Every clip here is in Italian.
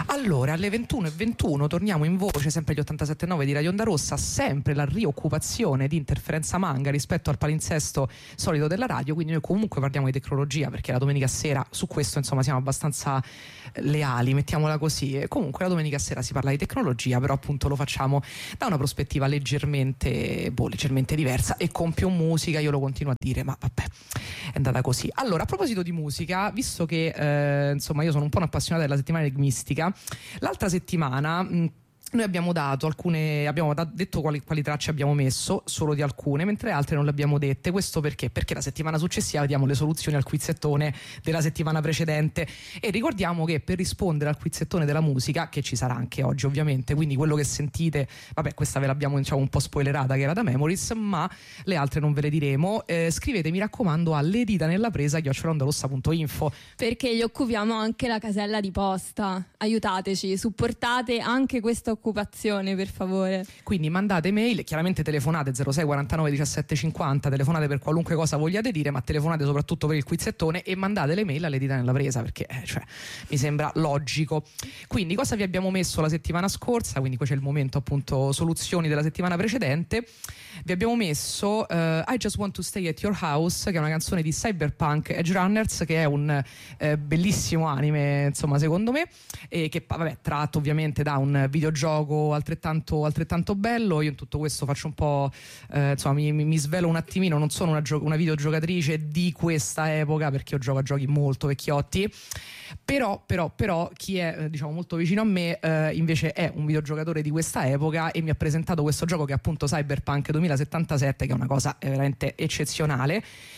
Allora, alle 21:21 torniamo in voce, sempre gli 87.9 di Radio Onda Rossa, sempre la rioccupazione di Interferenza Manga rispetto al palinsesto solito della radio, quindi noi comunque parliamo di tecnologia perché la domenica sera su questo insomma siamo abbastanza leali, mettiamola così. E comunque la domenica sera si parla di tecnologia, però appunto lo facciamo da una prospettiva leggermente diversa e con più musica, io lo continuo a dire, ma vabbè, è andata così. Allora, a proposito di musica, visto che insomma io sono un po' un'appassionata della settimana enigmistica, l'altra settimana noi abbiamo dato detto quali tracce abbiamo messo, solo di alcune, mentre altre non le abbiamo dette. Questo perché? Perché la settimana successiva diamo le soluzioni al quizzettone della settimana precedente, e ricordiamo che per rispondere al quizzettone della musica, che ci sarà anche oggi ovviamente, quindi quello che sentite, vabbè, questa ve l'abbiamo diciamo un po' spoilerata che era da Memories, ma le altre non ve le diremo. Scrivete, mi raccomando, a le dita nella presa @ondarossa.info, perché gli occupiamo anche la casella di posta. Aiutateci, supportate anche questa occupazione, per favore. Quindi mandate mail, chiaramente telefonate 06 49 17 50, telefonate per qualunque cosa vogliate dire, ma telefonate soprattutto per il quizzettone, e mandate le mail alle dita nella presa, perché mi sembra logico. Quindi cosa vi abbiamo messo la settimana scorsa? Quindi qui c'è il momento appunto soluzioni della settimana precedente. Vi abbiamo messo I Just Want to Stay at Your House, che è una canzone di Cyberpunk Edge Runners, che è un bellissimo anime, insomma, secondo me, e che vabbè, tratto ovviamente da un videogioco altrettanto bello. Io in tutto questo faccio un po' insomma mi svelo un attimino, non sono una videogiocatrice di questa epoca, perché io gioco a giochi molto vecchiotti, però chi è diciamo molto vicino a me invece è un videogiocatore di questa epoca, e mi ha presentato questo gioco che è appunto Cyberpunk 2077, che è una cosa veramente eccezionale.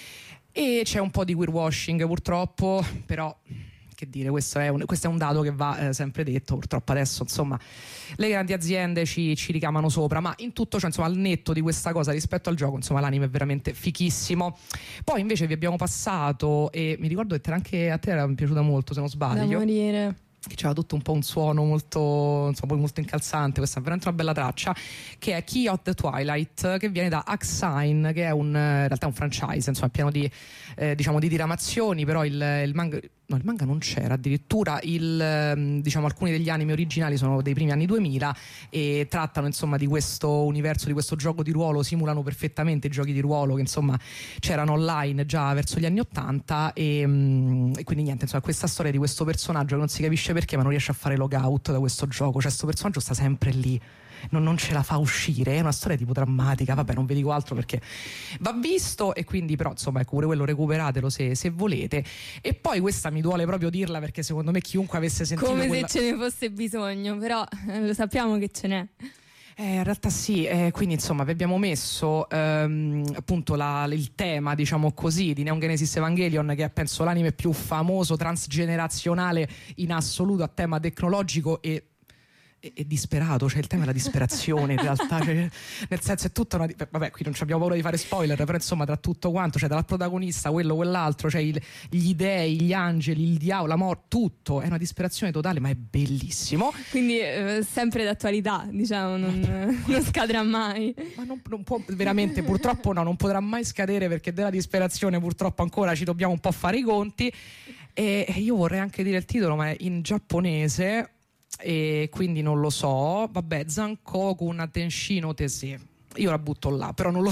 E c'è un po' di queerwashing purtroppo, però che dire, questo è un dato che va sempre detto. Purtroppo adesso insomma le grandi aziende ci ricamano sopra, ma in tutto ciò, insomma, al netto di questa cosa rispetto al gioco, insomma, l'anime è veramente fichissimo. Poi invece vi abbiamo passato, e mi ricordo che anche a te era piaciuta molto, se non sbaglio, da morire, che c'era tutto un po' un suono molto, insomma, poi molto incalzante. Questa è veramente una bella traccia, che è Key of the Twilight, che viene da Axine, che è in realtà un franchise, insomma, pieno di diciamo di diramazioni, però il manga non c'era addirittura. Diciamo, alcuni degli anime originali sono dei primi anni 2000 e trattano insomma di questo universo, di questo gioco di ruolo, simulano perfettamente i giochi di ruolo che insomma c'erano online già verso gli anni 80, e quindi niente, insomma, questa storia di questo personaggio che non si capisce perché ma non riesce a fare logout da questo gioco, cioè questo personaggio sta sempre lì, non ce la fa uscire, è una storia tipo drammatica, vabbè, non vi dico altro perché va visto, e quindi però insomma ecco, pure quello recuperatelo se volete. E poi questa mi duole proprio dirla, perché secondo me chiunque avesse sentito come se ce ne fosse bisogno, però lo sappiamo che ce n'è. In realtà sì, quindi insomma vi abbiamo messo appunto il tema, diciamo così, di Neon Genesis Evangelion, che è penso l'anime più famoso transgenerazionale in assoluto a tema tecnologico e disperato, cioè il tema è la disperazione in realtà, cioè, nel senso è tutta vabbè, qui non abbiamo paura di fare spoiler, però insomma tra tutto quanto, cioè dal protagonista quello, quell'altro, cioè gli dei, gli angeli, il diavolo, la morte, tutto è una disperazione totale, ma è bellissimo, quindi sempre d'attualità, diciamo, non scadrà mai, ma non può veramente, purtroppo no, non potrà mai scadere, perché della disperazione purtroppo ancora ci dobbiamo un po' fare i conti. E io vorrei anche dire il titolo, ma è in giapponese e quindi non lo so, vabbè, Zankoku Natenshino Tese, io la butto là, però non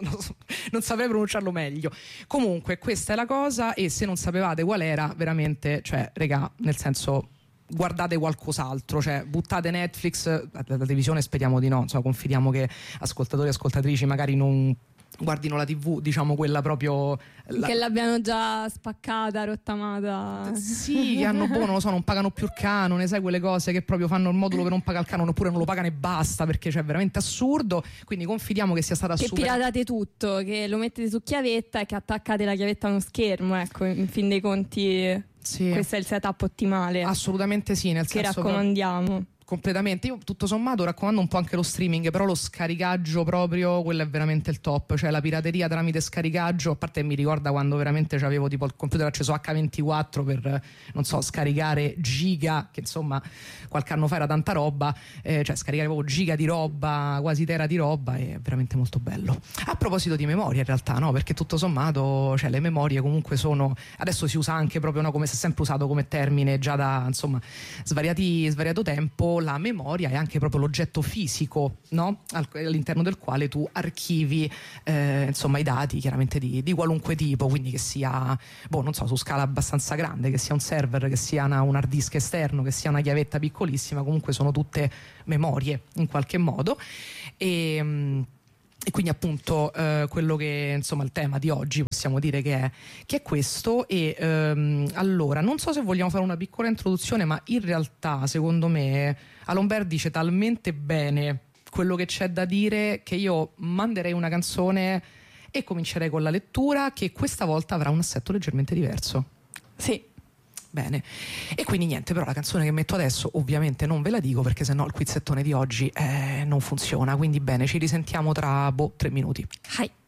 saprei pronunciarlo meglio. Comunque questa è la cosa, e se non sapevate qual era, veramente, cioè regà, nel senso, guardate qualcos'altro, cioè buttate Netflix, la televisione speriamo di no, insomma confidiamo che ascoltatori e ascoltatrici magari non guardino la TV, diciamo quella proprio che l'abbiano già spaccata, rottamata. Sì, che hanno non lo so, non pagano più il canone, sai, quelle cose che proprio fanno il modulo per non pagare il canone, oppure non lo pagano e basta, perché cioè è veramente assurdo. Quindi confidiamo che sia stata che piratate tutto, che lo mettete su chiavetta e che attaccate la chiavetta a uno schermo, ecco, in fin dei conti. Sì. Questo è il setup ottimale. Assolutamente sì, nel che senso raccomandiamo. completamente. Io tutto sommato raccomando un po' anche lo streaming, però lo scaricaggio proprio, quello è veramente il top, cioè la pirateria tramite scaricaggio, a parte mi ricorda quando veramente avevo tipo il computer acceso H24 per, non so, scaricare giga, che insomma qualche anno fa era tanta roba, cioè scaricare proprio giga di roba, quasi tera di roba, è veramente molto bello. A proposito di memoria in realtà, no, perché tutto sommato, cioè le memorie comunque sono, adesso si usa anche proprio, no, come si è sempre usato come termine già da insomma svariato tempo, la memoria è anche proprio l'oggetto fisico, no? All'interno del quale tu archivi insomma i dati chiaramente di qualunque tipo, quindi che sia non so, su scala abbastanza grande, che sia un server, che sia un hard disk esterno, che sia una chiavetta piccolissima, comunque sono tutte memorie in qualche modo. E quindi appunto quello che insomma il tema di oggi possiamo dire che è questo. E allora non so se vogliamo fare una piccola introduzione, ma in realtà secondo me Alomber dice talmente bene quello che c'è da dire che io manderei una canzone e comincerei con la lettura, che questa volta avrà un assetto leggermente diverso. Sì. Bene, e quindi niente, però la canzone che metto adesso ovviamente non ve la dico perché sennò il quizzettone di oggi non funziona, quindi bene, ci risentiamo tra 3 minuti. Hi.